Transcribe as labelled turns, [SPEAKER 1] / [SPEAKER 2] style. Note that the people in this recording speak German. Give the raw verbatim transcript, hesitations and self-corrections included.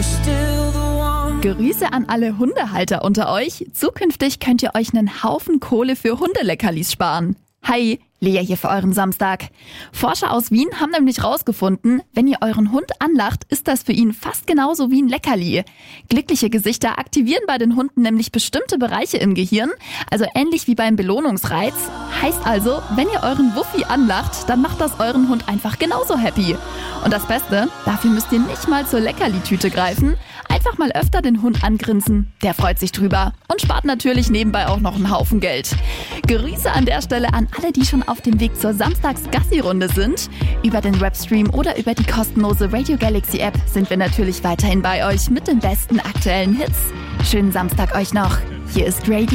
[SPEAKER 1] Grüße an alle Hundehalter unter euch. Zukünftig könnt ihr euch einen Haufen Kohle für Hundeleckerlis sparen. Hi, Lea hier für euren Samstag. Forscher aus Wien haben nämlich rausgefunden, wenn ihr euren Hund anlacht, ist das für ihn fast genauso wie ein Leckerli. Glückliche Gesichter aktivieren bei den Hunden nämlich bestimmte Bereiche im Gehirn, also ähnlich wie beim Belohnungsreiz. Heißt also, wenn ihr euren Wuffi anlacht, dann macht das euren Hund einfach genauso happy. Und das Beste, dafür müsst ihr nicht mal zur Leckerli-Tüte greifen, einfach mal öfter den Hund angrinsen. Der freut sich drüber und spart natürlich nebenbei auch noch einen Haufen Geld. Grüße an der Stelle an alle, die schon auf dem Weg zur Samstags-Gassi-Runde sind. Über den Webstream oder über die kostenlose Radio Galaxy App sind wir natürlich weiterhin bei euch mit den besten aktuellen Hits. Schönen Samstag euch noch. Hier ist Radio